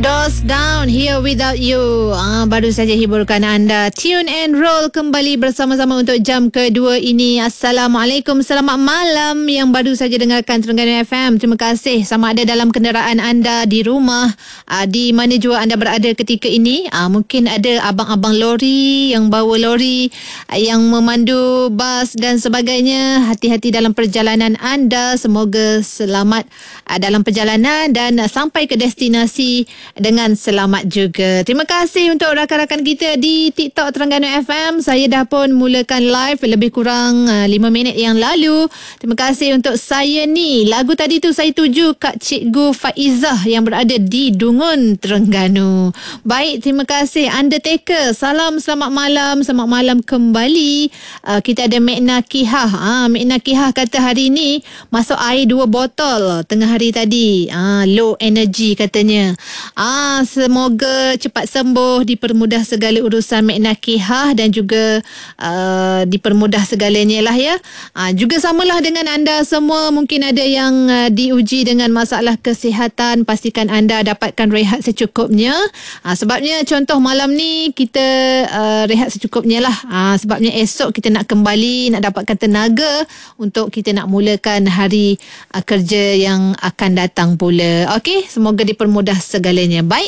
Doors Down, Here Without You. Baru saja hiburkan anda. Tune and roll kembali bersama-sama untuk jam kedua ini. Assalamualaikum, selamat malam yang baru saja dengarkan Terengganu FM. Terima kasih. Sama ada dalam kenderaan anda, di rumah, di mana jua anda berada ketika ini. Mungkin ada abang-abang lori yang bawa lori, yang memandu bas dan sebagainya. Hati-hati dalam perjalanan anda. Semoga selamat dalam perjalanan dan sampai ke destinasi dengan selamat juga. Terima kasih untuk rakan-rakan kita di TikTok Terengganu FM. Saya dah pun mulakan live lebih kurang 5 minit yang lalu. Terima kasih untuk Saya Ni. Lagu tadi tu saya tuju Kak Cikgu Faizah yang berada di Dungun, Terengganu. Baik, terima kasih. Undertaker, salam selamat malam. Selamat malam kembali. Kita ada Mekna Kihah. Mekna Kihah kata hari ni masuk air 2 botol tengah hari tadi. Low energy katanya. Semoga cepat sembuh, dipermudah segala urusan Mekna Kihah dan juga dipermudah segalanya lah ya. Juga samalah dengan anda semua, mungkin ada yang diuji dengan masalah kesihatan. Pastikan anda dapatkan rehat secukupnya. Sebabnya contoh malam ni kita rehat secukupnya lah. Sebabnya esok kita nak kembali, nak dapatkan tenaga untuk kita nak mulakan hari kerja yang akan datang pula. Okey, semoga dipermudah segalanya. Baik,